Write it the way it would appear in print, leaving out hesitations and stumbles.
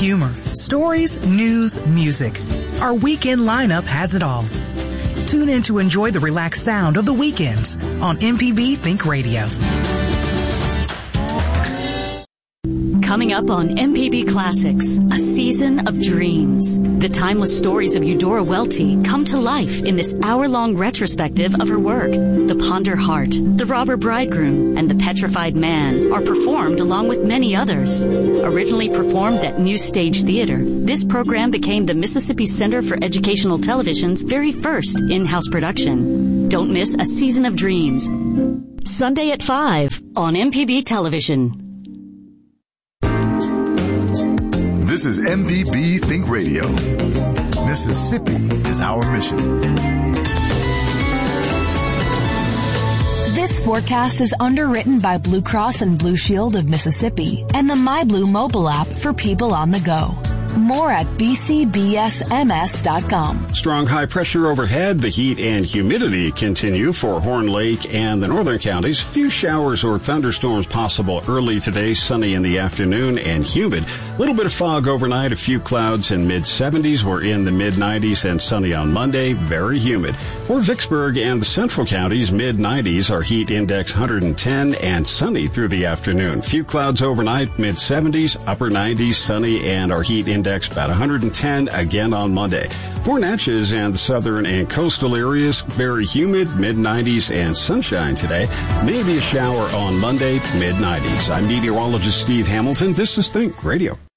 humor, stories, news, music. Our weekend lineup has it all. Tune in to enjoy the relaxed sound of the weekends on MPB Think Radio. Coming up on MPB Classics, a season of dreams. The timeless stories of Eudora Welty come to life in this hour-long retrospective of her work. The Ponder Heart, The Robber Bridegroom, and The Petrified Man are performed along with many others. Originally performed at New Stage Theater, this program became the Mississippi Center for Educational Television's very first in-house production. Don't miss A Season of Dreams. Sunday at 5 on MPB Television. This is MPB Think Radio. Mississippi is our mission. This forecast is underwritten by Blue Cross and Blue Shield of Mississippi and the MyBlue mobile app for people on the go. More at bcbsms.com. Strong high pressure overhead. The heat and humidity continue for Horn Lake and the northern counties. Few showers or thunderstorms possible early today. Sunny in the afternoon and humid. A little bit of fog overnight. A few clouds in mid-70s. We're in the mid-90s and sunny on Monday. Very humid. For Vicksburg and the central counties, mid-90s. Our heat index 110 and sunny through the afternoon. Few clouds overnight. Mid-70s, upper 90s, sunny, and our heat index about 110 again on Monday. For Natchez and the southern and coastal areas, very humid, mid-90s and sunshine today. Maybe a shower on Monday, mid-90s. I'm meteorologist Steve Hamilton. This is Think Radio.